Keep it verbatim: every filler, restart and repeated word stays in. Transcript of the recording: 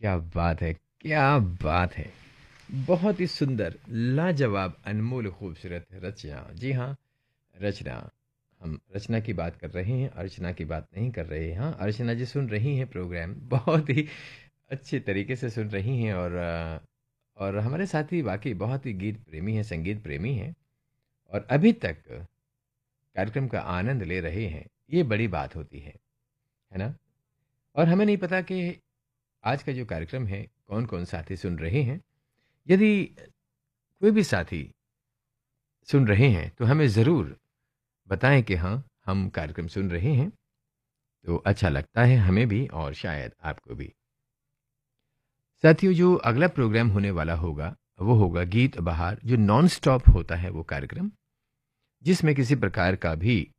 क्या बात है! क्या बात है! बहुत ही सुंदर, लाजवाब, अनमोल, खूबसूरत रचना। जी हाँ, रचना। हम रचना की बात कर रहे हैं, अर्चना की बात नहीं कर रहे हैं। हाँ, अर्चना जी सुन रही हैं प्रोग्राम, बहुत ही अच्छे तरीके से सुन रही हैं और अ, और हमारे साथी वाक़ई बहुत ही गीत प्रेमी हैं, संगीत प्रेमी हैं और अभी तक कार्यक्रम का आनंद ले रहे हैं। ये बड़ी बात होती है, है ना? और हमें नहीं पता कि आज का जो कार्यक्रम है, कौन-कौन साथी सुन रहे हैं। यदि कोई भी साथी सुन रहे हैं, तो हमें ज़रूर बताएँ कि हाँ, हम कार्यक्रम सुन रहे हैं, तो अच्छा लगता है हमें भी और शायद आपको भी। साथियों, जो अगला प्रोग्राम होने वाला होगा, वो होगा गीत बहार, जो नॉन स्टॉप होता है वो कार्यक्रम, जिसमें किसी प्रकार का भी